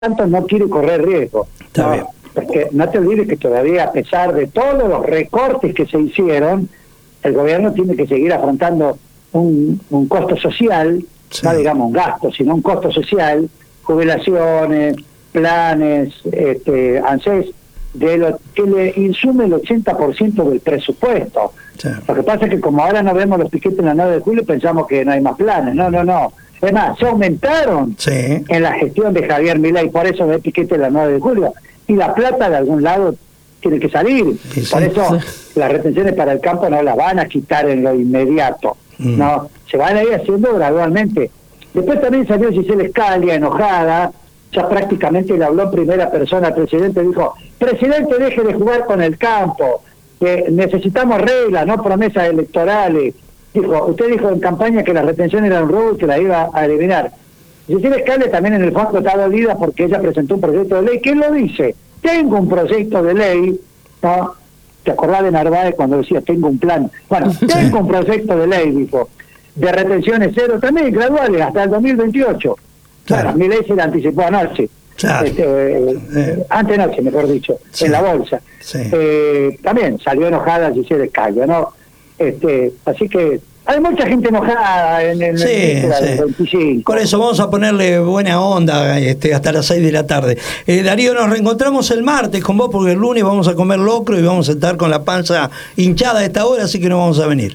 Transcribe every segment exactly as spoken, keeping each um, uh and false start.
tanto no quiere correr riesgo. Está ¿no? bien. Porque no te olvides que todavía, a pesar de todos los recortes que se hicieron, el gobierno tiene que seguir afrontando un, un costo social, sí. no digamos un gasto, sino un costo social, jubilaciones, planes, este, ANSES, de lo que le insume el ochenta por ciento del presupuesto. Sí. Lo que pasa es que como ahora no vemos los piquetes en la nueve de julio, pensamos que no hay más planes. No, no, no. Es más, se aumentaron sí. en la gestión de Javier Milei, por eso no hay piquete en la nueve de julio. Y la plata de algún lado tiene que salir. Sí, por eso sí. las retenciones para el campo no las van a quitar en lo inmediato. Mm. No, se van a ir haciendo gradualmente. Después también salió Gisela Scalia enojada, ya prácticamente le habló en primera persona al presidente, dijo, presidente, deje de jugar con el campo, que necesitamos reglas, no promesas electorales. Dijo, usted dijo en campaña que las retenciones eran un robo y que la iba a eliminar. Gisela Scalia también en el fondo está dolida porque ella presentó un proyecto de ley. ¿Quién lo dice? Tengo un proyecto de ley, ¿no? ¿Te acordás de Narváez cuando decía tengo un plan? Bueno, tengo un proyecto de ley, dijo, de retenciones cero, también graduales, hasta el dos mil veintiocho. Claro, bueno, mi ley se la anticipó anoche, claro. este, eh, eh. antenoche, mejor dicho, sí. en la bolsa. Sí. Eh, también salió enojada Gisela Scalia, ¿no? Este, así que hay mucha gente enojada en el, sí, en el sí. veinticinco. Por eso vamos a ponerle buena onda este, hasta las seis de la tarde. Eh, Darío, nos reencontramos el martes con vos porque el lunes vamos a comer locro y vamos a estar con la panza hinchada a esta hora, así que no vamos a venir.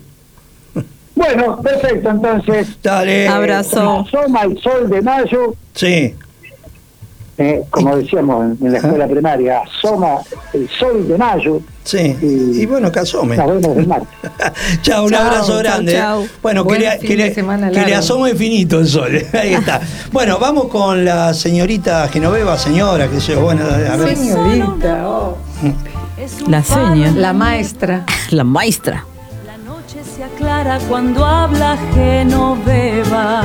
Bueno, perfecto, entonces. Dale. Abrazo. Asoma el sol de mayo. Sí. Eh, como decíamos en la escuela ¿Ah? primaria, asoma el sol de mayo. Sí, y, y bueno, que asome. Nos vemos el martes. Chao, un chau, abrazo grande. Chau, chau. Bueno, Buen que, le, que, le, que le asome infinito el sol. Ahí está. Bueno, vamos con la señorita Genoveva, señora, que sé yo. Bueno, a ver. Señorita, oh. La señora. La maestra. La maestra. La noche se aclara cuando habla Genoveva.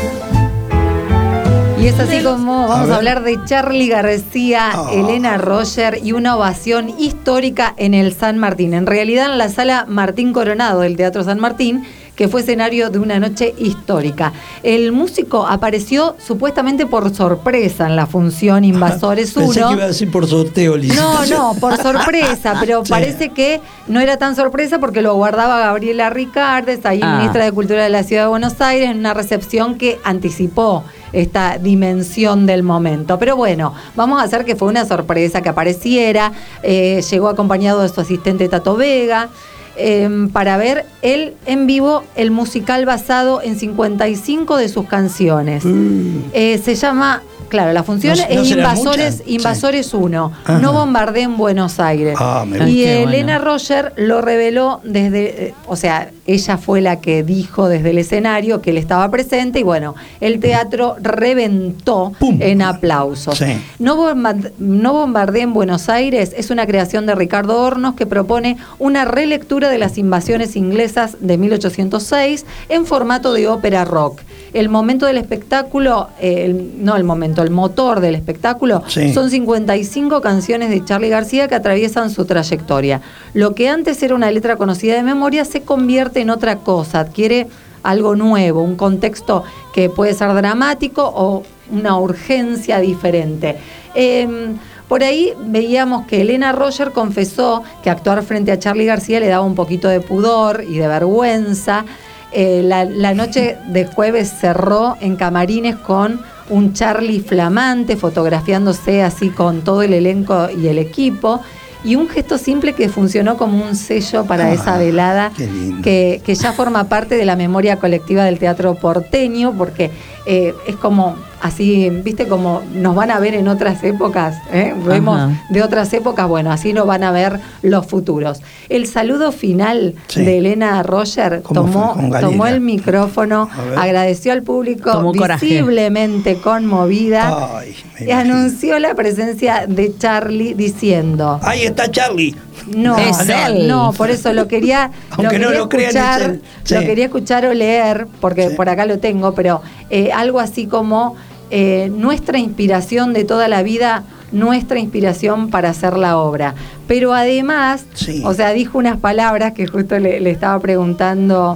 Y es así como vamos a, a hablar de Charly García, oh. Elena Roger y una ovación histórica en el San Martín. En realidad en la sala Martín Coronado del Teatro San Martín, que fue escenario de una noche histórica. El músico apareció supuestamente por sorpresa en la función Invasores uno. Pensé que iba a decir por sorteo, Lisa. No, no, por sorpresa, pero sí. parece que no era tan sorpresa porque lo guardaba Gabriela Ricardes, ahí ah. ministra de Cultura de la Ciudad de Buenos Aires, en una recepción que anticipó esta dimensión del momento. Pero bueno, vamos a hacer que fue una sorpresa que apareciera. Eh, llegó acompañado de su asistente Tato Vega. Eh, para ver él en vivo el musical basado en cincuenta y cinco de sus canciones. Mm. Eh, se llama, claro, la función no, es no Invasores, Invasores sí. uno, Ajá. No bombardeen Buenos Aires. Ah, y Elena bueno. Roger lo reveló desde, eh, o sea, ella fue la que dijo desde el escenario que él estaba presente y bueno, el teatro reventó ¡Pum! En aplausos. Sí. No, bombard- no bombardeen Buenos Aires es una creación de Ricardo Hornos que propone una relectura de las invasiones inglesas de mil ochocientos seis en formato de ópera rock. El momento del espectáculo, eh, el, no el momento, el motor del espectáculo sí. son cincuenta y cinco canciones de Charly García que atraviesan su trayectoria. Lo que antes era una letra conocida de memoria se convierte en otra cosa, adquiere algo nuevo, un contexto que puede ser dramático o una urgencia diferente. Eh, Por ahí veíamos que Elena Roger confesó que actuar frente a Charly García le daba un poquito de pudor y de vergüenza. Eh, la, la noche de jueves cerró en camarines con un Charly flamante, fotografiándose así con todo el elenco y el equipo. Y un gesto simple que funcionó como un sello para ah, esa velada que, que ya forma parte de la memoria colectiva del teatro porteño, porque eh, es como así, viste, como nos van a ver en otras épocas, ¿eh? Vemos Ajá. de otras épocas, bueno, así nos van a ver los futuros. El saludo final sí. de Elena Roger tomó, tomó el micrófono, agradeció al público tomó visiblemente coraje. Conmovida Ay, y anunció la presencia de Charly diciendo... ¡Ahí está Charly! No, es no, él. no, por eso lo quería, lo quería no lo escuchar, crean, sí. lo quería escuchar o leer, porque sí. por acá lo tengo, pero eh, algo así como eh, nuestra inspiración de toda la vida, nuestra inspiración para hacer la obra. Pero además, sí. o sea, dijo unas palabras que justo le, le estaba preguntando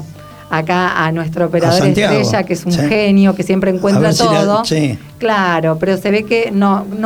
acá a nuestro operador A Santiago, estrella, que es un sí. genio, que siempre A encuentra ver si la- todo. sí. Claro, pero se ve que no, no